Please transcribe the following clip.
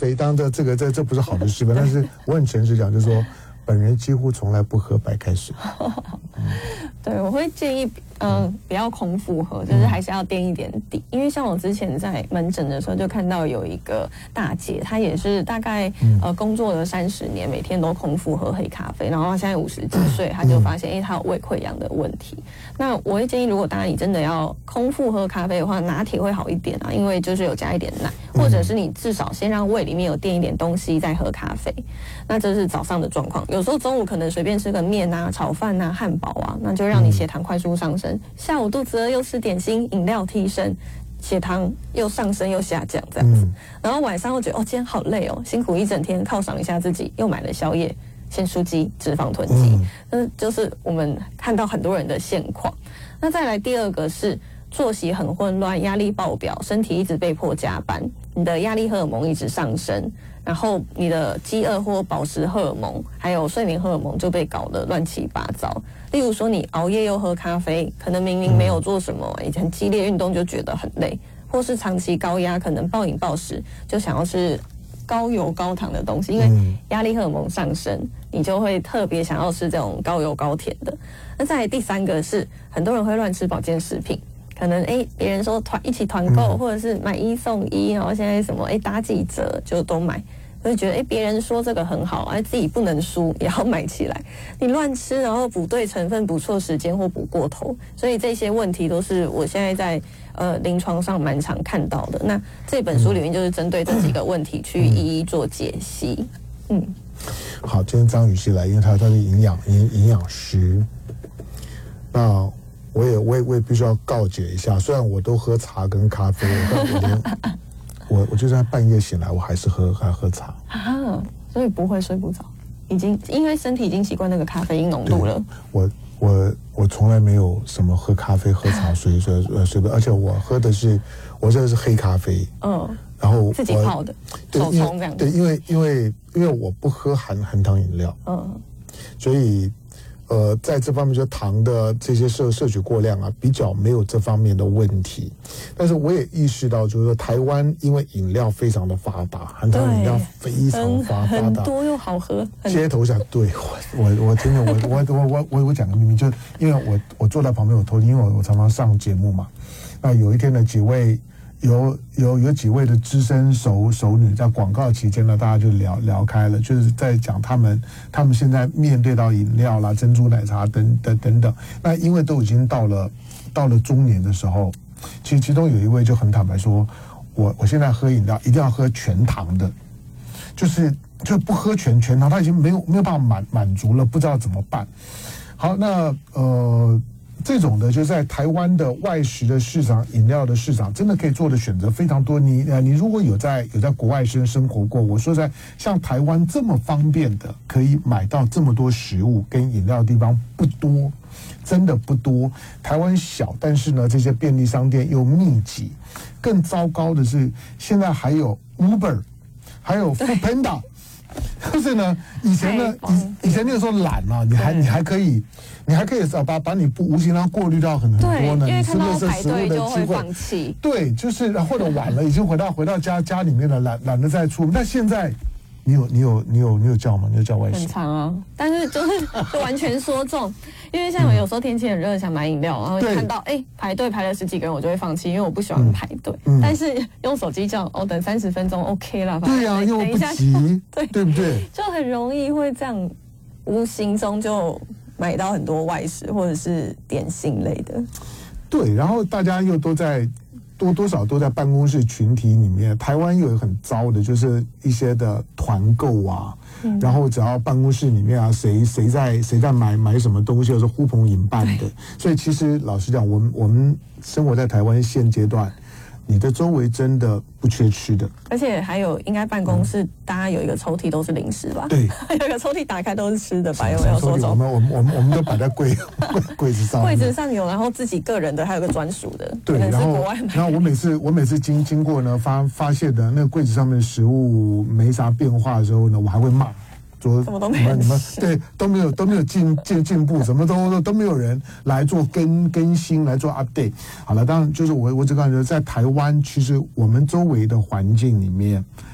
啡，当然这不是好的示范，但是我很诚实讲，就是说本人几乎从来不喝白开水。 对，我会建议不要空腹喝，就是还是要垫一点底。因为像我之前在门诊的时候，就看到有一个大姐，她也是大概工作了30年，每天都空腹喝黑咖啡，然后她现在50几岁，她就发现她有胃溃疡的问题。那我会建议，如果当然你真的要空腹喝咖啡的话，拿铁会好一点啊，因为就是有加一点奶，或者是你至少先让胃里面有垫一点东西再喝咖啡。那这是早上的状况，有时候中午可能随便吃个面啊、炒饭啊、汉堡啊，那就让你血糖快速上升。下午肚子饿又吃点心、饮料提升，血糖又上升又下降这样子。然后晚上又觉得今天好累哦，辛苦一整天，犒赏一下自己，又买了宵夜、咸酥鸡、脂肪囤积。就是我们看到很多人的现况。那再来第二个是作息很混乱、压力爆表，身体一直被迫加班，你的压力荷尔蒙一直上升。然后你的饥饿或饱食荷尔蒙还有睡眠荷尔蒙就被搞得乱七八糟。例如说你熬夜又喝咖啡，可能明明没有做什么很激烈运动就觉得很累，或是长期高压，可能暴饮暴食就想要吃高油高糖的东西，因为压力荷尔蒙上升，你就会特别想要吃这种高油高甜的。那再来第三个是很多人会乱吃保健食品，可能别人说一起团购，或者是买1送1，然后现在什么打几折就都买，就觉得别人说这个很好，自己不能输也要买起来。你乱吃，然后补对成分补错时间或补过头，所以这些问题都是我现在在临床上蛮常看到的。那这本书里面就是针对这几个问题去一一做解析。 好，今天张宇希来，因为他是营养师。那我也必须要告诫一下，虽然我都喝茶跟咖啡，但我就算半夜醒来，我还是喝茶啊，所以不会睡不着，已经因为身体已经习惯那个咖啡因浓度了。 我从来没有什么喝咖啡喝茶睡不，而且我这是黑咖啡，然后自己泡的手冲这样子。 对，因为我不喝含糖饮料，所以在这方面就糖的这些摄取过量啊，比较没有这方面的问题。但是我也意识到，就是说台湾因为饮料非常的发达，含糖饮料非常发达， 很多又好喝。 街头下对我真的我讲个秘密，就因为我坐在旁边，我偷听，因为我常常上节目嘛。那有一天的几位。有几位的资深熟女在广告期间呢，大家就聊开了，就是在讲他们现在面对到饮料啦、珍珠奶茶等等，那因为都已经到了中年的时候，其中有一位就很坦白说，我现在喝饮料一定要喝全糖的，就不喝全糖，他已经没有办法满足了，不知道怎么办。好，那这种的就在台湾的外食的市场、饮料的市场，真的可以做的选择非常多。你如果有在国外生活过，我说在像台湾这么方便的，可以买到这么多食物跟饮料的地方不多，真的不多。台湾小，但是呢，这些便利商店又密集。更糟糕的是，现在还有 Uber， 还有 Foodpanda。就是呢，以前那个时候懒啊，你还可以把你无形当中过滤到很多呢， 因为看到你排队就会放弃。对，就是或者晚了，已经回到家里面了，懒得再出门。但现在你有叫吗？你有叫外食？ 很常啊，但是就完全说中，因为像我有时候天气很热，想买饮料，然后看到排队排了10几个人，我就会放弃，因为我不喜欢排队。但是用手机叫等30分钟 OK 啦。 对啊，因为我不急，对不对？ 就很容易会这样，无形中就买到很多外食或者是点心类的。 对，然后大家又都在。多少都在办公室群体里面，台湾又有很糟的，就是一些的团购啊，然后只要办公室里面啊，谁在买什么东西，都是呼朋引伴的。所以其实老实讲，我们生活在台湾现阶段，你的周围真的不缺吃的， 而且还有应该办公室大家有一个抽屉都是零食吧？ 对， 有一个抽�屉打开都是吃的吧？有没有说中？ 我们都摆在柜子上， 柜子上有，然后自己个人的还有个专属的， 对， 可能是国外买的。 然后我每次经过呢，发现的那个柜子上面的食物没啥变化的时候呢，我还会骂。说什么都没有， 你们对都没有进步，什么都没有人来做更新来做 update。好了，当然就是我只感觉在台湾，其实我们周围的环境里面，